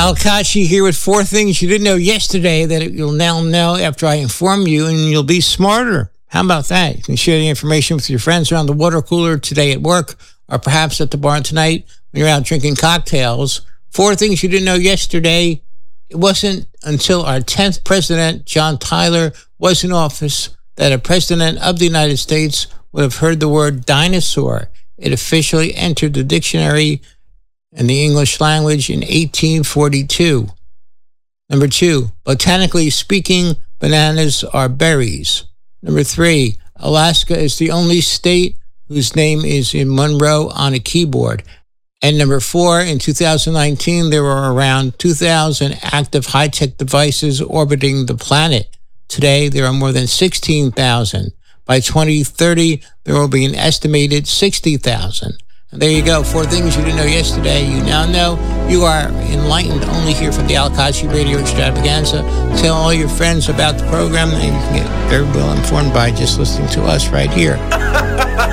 Al Kachi here with 4 things you didn't know yesterday that you'll now know after I inform you, and you'll be smarter. How about that? You can share the information with your friends around the water cooler today at work, or perhaps at the bar tonight when you're out drinking cocktails. 4 things you didn't know yesterday. It wasn't until our 10th president, John Tyler, was in office that a president of the United States would have heard the word dinosaur. It officially entered the dictionary in the English language in 1842. Number 2, botanically speaking, bananas are berries. Number 3, Alaska is the only state whose name is in Monroe on a keyboard. And number 4, in 2019, there were around 2,000 active high-tech devices orbiting the planet. Today, there are more than 16,000. By 2030, there will be an estimated 60,000. And there you go, 4 things you didn't know yesterday. You now know. You are enlightened only here from the Al Kachi Radio Extravaganza. Tell all your friends about the program, and you can get very well informed by just listening to us right here.